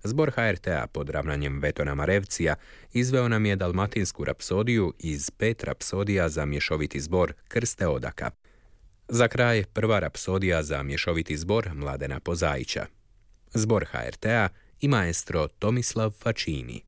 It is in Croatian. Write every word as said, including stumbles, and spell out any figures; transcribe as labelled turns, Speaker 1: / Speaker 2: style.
Speaker 1: Zbor ha er te a pod ravnanjem Vetona Marevcija izveo nam je dalmatinsku rapsodiju iz pet rapsodija za mješoviti zbor Krste Odaka. Za kraj prva rapsodija za mješoviti zbor Mladena Pozaića. Zbor ha er te a i maestro Tomislav Facini.